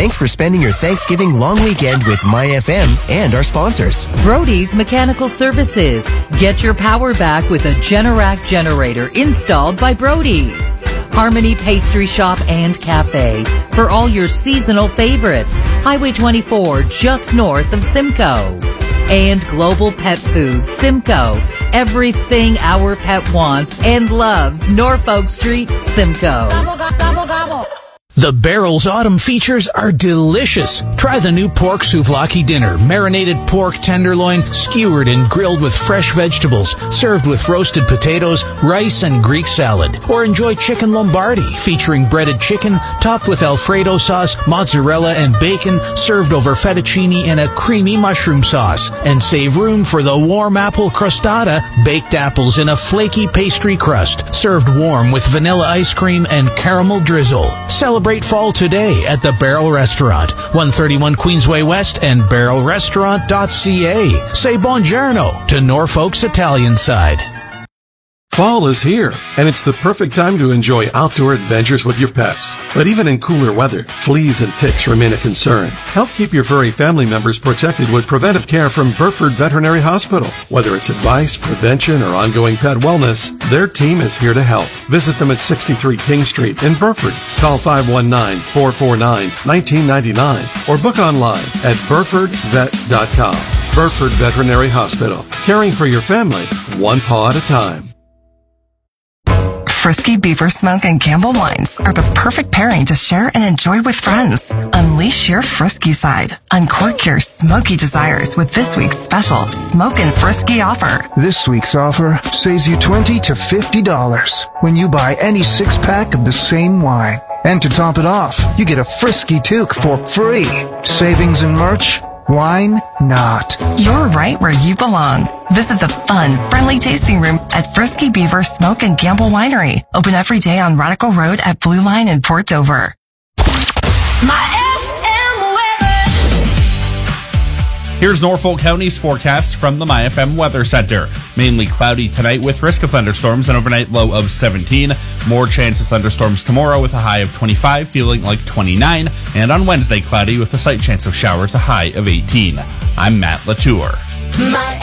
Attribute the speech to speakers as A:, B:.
A: Thanks for spending your Thanksgiving long weekend with MyFM and our sponsors.
B: Brody's Mechanical Services. Get your power back with a Generac generator installed by Brody's. Harmony Pastry Shop and Cafe for all your seasonal favorites. Highway 24, just north of Simcoe. And Global Pet Foods, Simcoe. Everything our pet wants and loves. Norfolk Street, Simcoe.
C: Gobble, gobble, gobble.
D: The Barrel's autumn features are delicious. Try the new pork souvlaki dinner. Marinated pork tenderloin, skewered and grilled with fresh vegetables, served with roasted potatoes, rice, and Greek salad. Or enjoy chicken Lombardi, featuring breaded chicken, topped with Alfredo sauce, mozzarella, and bacon, served over fettuccine and a creamy mushroom sauce. And save room for the warm apple crostata, baked apples in a flaky pastry crust, served warm with vanilla ice cream and caramel drizzle. Celebrate fall today at the Barrel Restaurant, 131 Queensway West and barrelrestaurant.ca. Say buongiorno to Norfolk's Italian side.
E: Fall is here, and it's the perfect time to enjoy outdoor adventures with your pets. But even in cooler weather, fleas and ticks remain a concern. Help keep your furry family members protected with preventive care from Burford Veterinary Hospital. Whether it's advice, prevention, or ongoing pet wellness, their team is here to help. Visit them at 63 King Street in Burford. Call 519-449-1999 or book online at burfordvet.com. Burford Veterinary Hospital, caring for your family one paw at a time.
F: Frisky Beaver Smoke and Campbell wines are the perfect pairing to share and enjoy with friends. Unleash your frisky side. Uncork your smoky desires with this week's special Smoke and Frisky offer.
G: This week's offer saves you $20 to $50 when you buy any 6-pack of the same wine. And to top it off, you get a Frisky toque for free. Savings and merch? Wine not.
F: You're right where you belong. Visit the fun, friendly tasting room at Frisky Beaver Smoke and Gamble Winery. Open every day on Radical Road at Blue Line in Port Dover.
H: Here's Norfolk County's forecast from the MyFM Weather Center. Mainly cloudy tonight with risk of thunderstorms, an overnight low of 17. More chance of thunderstorms tomorrow with a high of 25, feeling like 29. And on Wednesday, cloudy with a slight chance of showers, a high of 18. I'm Matt Latour.